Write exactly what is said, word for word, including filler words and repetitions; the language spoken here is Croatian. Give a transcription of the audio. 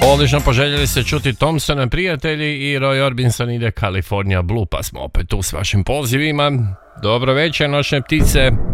Odlično, poželjeli ste čuti Thompsona prijatelji i Roy Orbison ide California Blue, pa smo opet tu s vašim pozivima. Dobro večer, noćne ptice.